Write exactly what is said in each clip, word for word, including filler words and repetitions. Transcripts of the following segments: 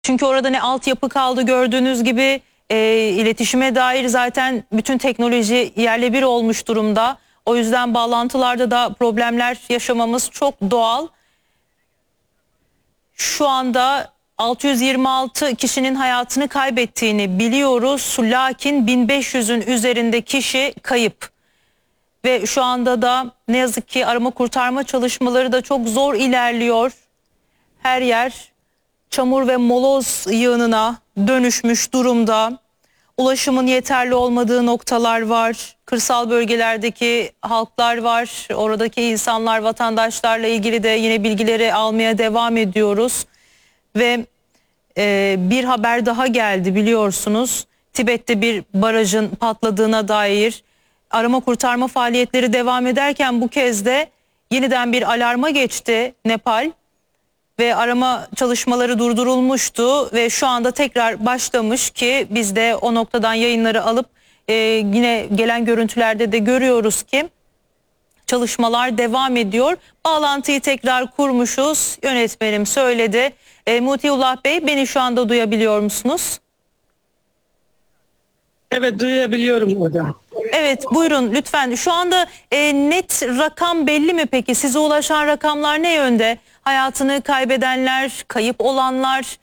Çünkü orada ne altyapı kaldı gördüğünüz gibi, e, iletişime dair zaten bütün teknoloji yerle bir olmuş durumda. O yüzden bağlantılarda da problemler yaşamamız çok doğal. Şu anda altı yüz yirmi altı kişinin hayatını kaybettiğini biliyoruz. Lakin bin beş yüzün üzerinde kişi kayıp. Ve şu anda da ne yazık ki arama kurtarma çalışmaları da çok zor ilerliyor. Her yer çamur ve moloz yığınına dönüşmüş durumda. Ulaşımın yeterli olmadığı noktalar var. Kırsal bölgelerdeki halklar var. Oradaki insanlar, vatandaşlarla ilgili de yine bilgileri almaya devam ediyoruz. Ve e, bir haber daha geldi biliyorsunuz. Tibet'te bir barajın patladığına dair arama kurtarma faaliyetleri devam ederken bu kez de yeniden bir alarma geçti Nepal. Ve arama çalışmaları durdurulmuştu ve şu anda tekrar başlamış ki biz de o noktadan yayınları alıp e, yine gelen görüntülerde de görüyoruz ki çalışmalar devam ediyor. Bağlantıyı tekrar kurmuşuz. Yönetmenim söyledi. E, Mutiullah Bey, beni şu anda duyabiliyor musunuz? Evet, duyabiliyorum hocam. Evet, buyurun lütfen. Şu anda e, net rakam belli mi peki? Size ulaşan rakamlar ne yönde? Hayatını kaybedenler, kayıp olanlar?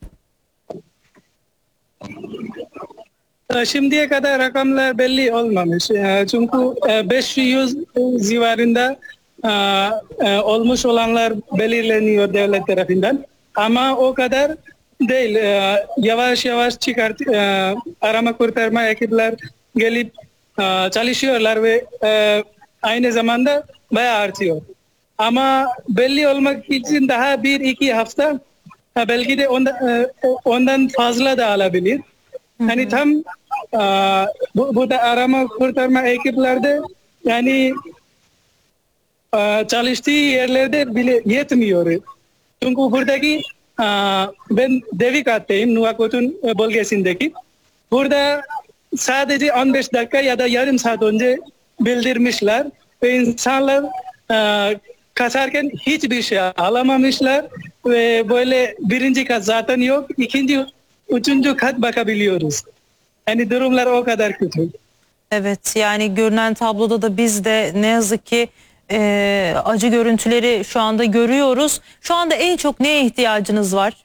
Şimdiye kadar rakamlar belli olmamış. Çünkü beş yüz civarında olmuş olanlar belirleniyor devlet tarafından. Ama o kadar değil. Yavaş yavaş çıkart, arama kurtarma ekipler gelip çalışıyorlar ve aynı zamanda bayağı artıyor. Ama belli olmak için daha bir iki hafta belki de ondan, ondan fazla da alabilir. Yani tam bu, bu da arama kurtarma ekiplerde yani çalıştığı yerlerde bile yetmiyor. Çünkü buradaki ben Devikat'tayım, Nuakotun bölgesindeki. Burada sadece on beş dakika ya da yarım saat önce bildirmişler ve insanlar kasarken hiçbir şey alamamışlar ve böyle birinci kat zaten yok, ikinci, üçüncü kat bakabiliyoruz. Yani durumlar o kadar kötü. Evet, yani görünen tabloda da biz de ne yazık ki e, acı görüntüleri şu anda görüyoruz. Şu anda en çok neye ihtiyacınız var?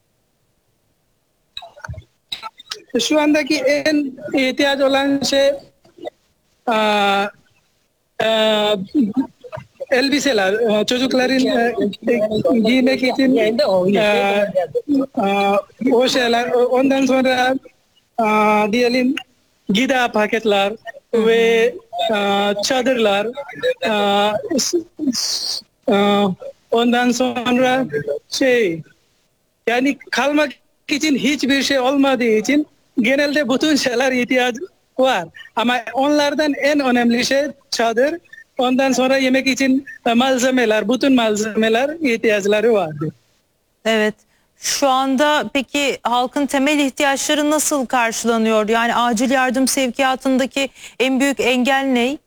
Şu andaki en ihtiyaç olan şey aa, aa, elbiseler, çocukların e, giymek için e, o şeyler. Ondan sonra e, diyelim gıda paketler ve e, çadırlar. E, e, ondan sonra şey yani kalmak için hiçbir şey olmadığı için genelde bütün şeyler ihtiyaç var. Ama onlardan en önemli şey çadır. Ondan sonra yemek için malzemeler, bütün malzemeler ihtiyaçları vardı. Evet. Şu anda peki halkın temel ihtiyaçları nasıl karşılanıyor? Yani acil yardım sevkiyatındaki en büyük engel ne?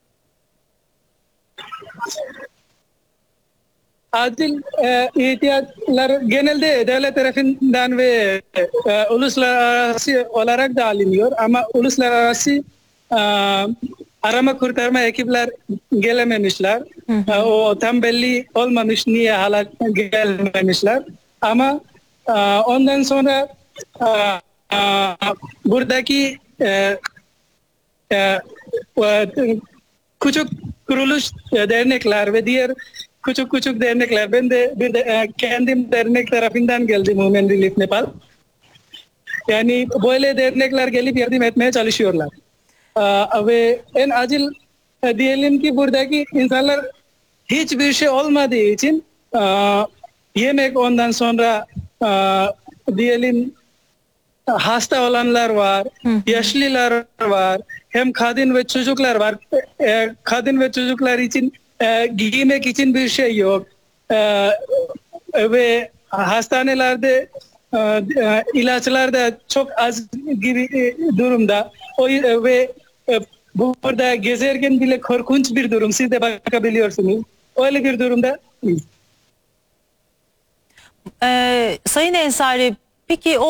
Acil e, ihtiyaçlar genelde devlet tarafından ve e, uluslararası olarak da alınıyor. Ama uluslararası e, arama kurtarma ekipler gelememişler. Hı hı. E, o tam belli olmamış niye hala gelmemişler. Ama e, ondan sonra e, e, buradaki e, e, küçük kuruluş e, dernekler ve diğer küçük küçük dernekler. Ben de bir de e, kendim dernek tarafından geldim Women Relief Nepal. Yani böyle dernekler gelip yardım etmeye çalışıyorlar. E, ve en acil e, diyelim ki buradaki insanlar hiçbir şey olmadığı için e, yemek ondan sonra e, diyelim hasta olanlar var, hı hı. Yaşlılar var, hem kadın ve çocuklar var. E, kadın ve çocuklar için e, giymek için bir şey yok. E, ve hastanelerde e, e, ilaçlar da çok az gibi e, durumda. O, e, ve e, burada gezerken bile korkunç bir durum. Siz de bakabiliyorsunuz. Öyle bir durumda. Ee, Sayın Ensari, Peki o